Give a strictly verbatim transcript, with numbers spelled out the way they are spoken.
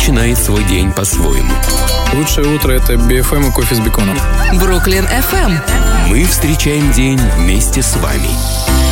начинает свой день по-своему. Лучшее утро — это би эф эм и кофе с беконом. Бруклин эф эм. Мы встречаем день вместе с вами.